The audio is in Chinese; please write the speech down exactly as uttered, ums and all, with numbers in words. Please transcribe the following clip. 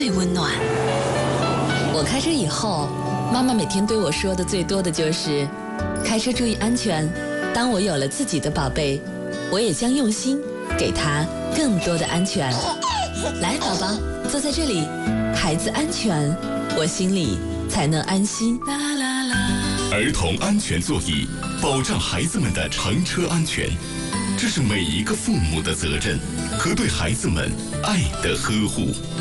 最温暖。我开车以后，妈妈每天对我说的最多的就是开车注意安全。当我有了自己的宝贝，我也将用心给他更多的安全。来，宝宝，坐在这里，孩子安全，我心里才能安心。啦啦啦。 儿童安全座椅，保障孩子们的乘车安全，这是每一个父母的责任和对孩子们爱的呵护。